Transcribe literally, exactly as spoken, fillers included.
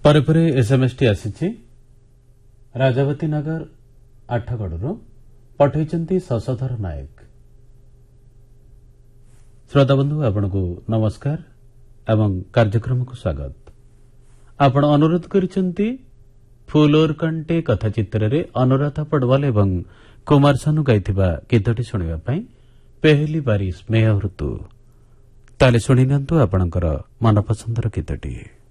ପରେ ପରେ ଏସ୍ଏମ୍ଏସ୍ଟି ଆସିଛି ରାଜାବତୀ ନଗର ଆଠଗଡ଼ରୁ ପଠାଇଛନ୍ତି ଶଶଧର ନାୟକ। ଶ୍ରୋତାବନ୍ଧୁ ଆପଣଙ୍କୁ ନମସ୍କାର ଏବଂ କାର୍ଯ୍ୟକ୍ରମକୁ ସ୍ୱାଗତ। ଆପଣ ଅନୁରୋଧ କରିଛନ୍ତି ଫୁଲୋର କଣ୍ଟେ କଥା ଚିତ୍ରରେ ଅନୁରାଧା ପଡୱାଲ ଏବଂ କୁମାର ସାନୁ ଗାଇଥିବା ଗୀତଟି ଶୁଣିବା ପାଇଁ ପେହଲି ବାରି ସ୍ନେହ ଋତୁ। ତାହେଲେ ଶୁଣି ନିଅନ୍ତୁ ଆପଣଙ୍କର ମନପସନ୍ଦର ଗୀତଟି।